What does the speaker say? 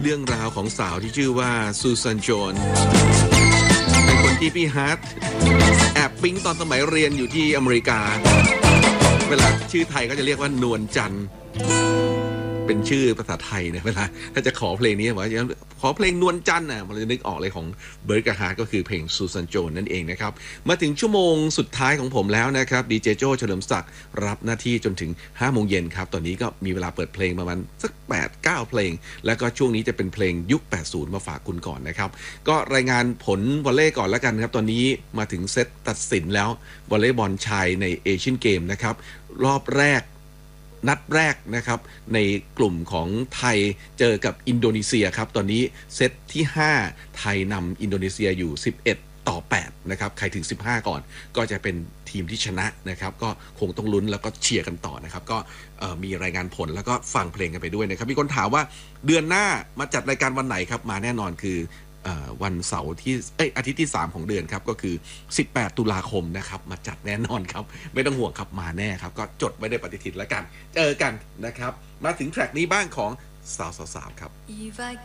รื่องราวของสาวที่ชื่อว่าซูซานโจนเป็นคนที่พี่ฮาร์ทแอบปิ๊งตอนสมัยเรียนอยู่ที่อเมริกาเวลาชื่อไทยก็จะเรียกว่านวลจันทร์เป็นชื่อภาษาไทยเนี่ยเวลาถ้าจะขอเพลงนี้ว่าขอเพลงนวลจันทร์มันจะนึกออกเลยของเบิร์ดกับฮาร์ทก็คือเพลงซูซานโจนนั่นเองนะครับมาถึงชั่วโมงสุดท้ายของผมแล้วนะครับดีเจโจ้เฉลิมศักดิ์รับหน้าที่จนถึง 5 โมงเย็นครับตอนนี้ก็มีเวลาเปิดเพลงประมาณสัก 8-9 เพลงแล้วก็ช่วงนี้จะเป็นเพลงยุค 80 มาฝากคุณก่อนนะครับก็รายงานผลวอลเลย์ก่อนแล้วกันครับตอนนี้มาถึงเซตตัดสินแล้ววอลเลย์บอลชายในเอเชียนเกมนะครับรอบแรกนัดแรกนะครับในกลุ่มของไทยเจอกับอินโดนีเซียครับตอนนี้เซตที่5ไทยนำอินโดนีเซียอยู่11-8นะครับใครถึง15ก่อนก็จะเป็นทีมที่ชนะนะครับก็คงต้องลุ้นแล้วก็เชียร์กันต่อนะครับก็มีรายงานผลแล้วก็ฟังเพลงกันไปด้วยนะครับมีคนถามว่าเดือนหน้ามาจัดรายการวันไหนครับมาแน่นอนคือวันเสาร์ที่อาทิตย์ที่3ของเดือนครับก็คือ18ตุลาคมนะครับมาจัดแน่นอนครับไม่ต้องห่วงครับมาแน่ครับก็จดไว้ในปฏิทินแล้วกันเจอกันนะครับมาถึงแทร็กนี้บ้างของสาวๆครับ